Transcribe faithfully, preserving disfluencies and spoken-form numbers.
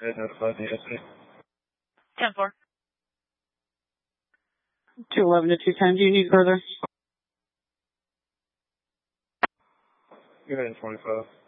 Good, notified the S A. ten four. two eleven to two ten. Do you need further? Go ahead, twenty-five.